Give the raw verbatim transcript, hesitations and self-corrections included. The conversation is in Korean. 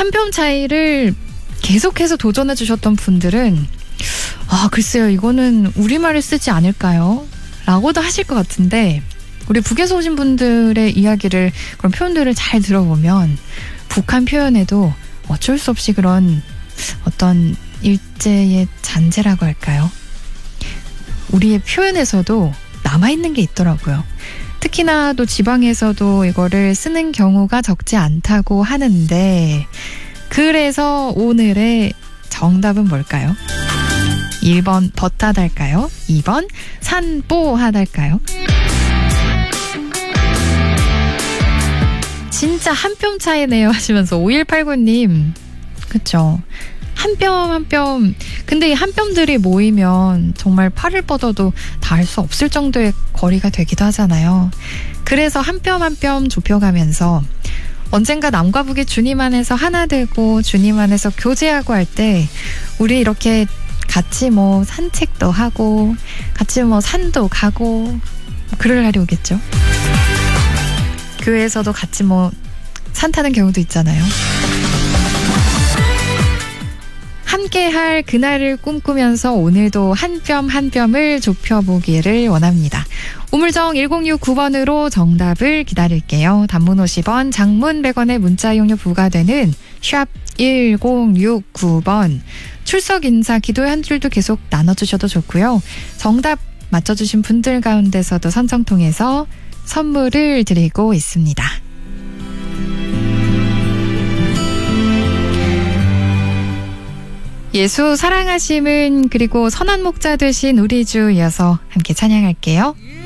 한 뼘 차이를 계속해서 도전해 주셨던 분들은 아 글쎄요 이거는 우리말을 쓰지 않을까요? 라고도 하실 것 같은데 우리 북에서 오신 분들의 이야기를 그런 표현들을 잘 들어보면 북한 표현에도 어쩔 수 없이 그런 어떤 일제의 잔재라고 할까요? 우리의 표현에서도 남아있는 게 있더라고요. 특히나 또 지방에서도 이거를 쓰는 경우가 적지 않다고 하는데 그래서 오늘의 정답은 뭘까요? 일 번 버타달까요? 이 번 산뽀하달까요? 진짜 한 뼘 차이네요 하시면서 오일팔구 님 그쵸? 한 뼘 한 뼘 근데 이 한 뼘들이 모이면 정말 팔을 뻗어도 닿을 수 없을 정도의 거리가 되기도 하잖아요. 그래서 한 뼘 한 뼘 좁혀가면서 언젠가 남과 북이 주님 안에서 하나 되고 주님 안에서 교제하고 할 때 우리 이렇게 같이 뭐 산책도 하고 같이 뭐 산도 가고 그럴 날이 오겠죠. 교회에서도 같이 뭐 산 타는 경우도 있잖아요. 함께할 그날을 꿈꾸면서 오늘도 한 뼘 한 뼘을 좁혀보기를 원합니다. 우물정 일공육구 번으로 정답을 기다릴게요. 단문 오십 원, 장문 백 원의 문자 이용료 부과되는 샵 일공육구 번. 출석 인사, 기도의 한 줄도 계속 나눠주셔도 좋고요. 정답 맞춰주신 분들 가운데서도 선정 통해서 선물을 드리고 있습니다. 예수 사랑하심은 그리고 선한 목자 되신 우리 주 이어서 함께 찬양할게요.